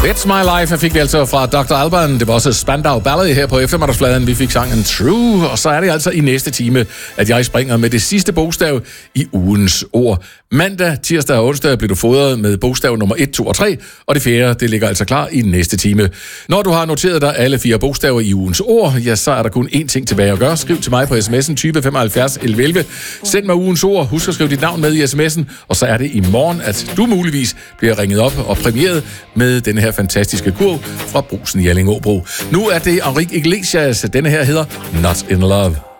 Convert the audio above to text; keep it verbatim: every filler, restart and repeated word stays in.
It's My Life, jeg fik vi altså fra doktor Alban. Det var også Spandau Ballet her på eftermiddagsfladen. Vi fik sangen True, og så er det altså i næste time, at jeg springer med det sidste bogstav i ugens ord. Mandag, tirsdag og onsdag bliver du fodret med bogstav nummer et, to og tre, og det fjerde, det ligger altså klar i næste time. Når du har noteret dig alle fire bogstaver i ugens ord, ja, så er der kun én ting tilbage at gøre. Skriv til mig på sms'en tyve femoghalvfjerds elleve elleve. Send mig ugens ord. Husk at skrive dit navn med i sms'en, og så er det i morgen, at du muligvis bliver ringet op og præmieret med denne her fantastiske kurv fra Brugsen i Alling Åbro. Nu er det Enrique Iglesias. Denne her hedder Not in Love.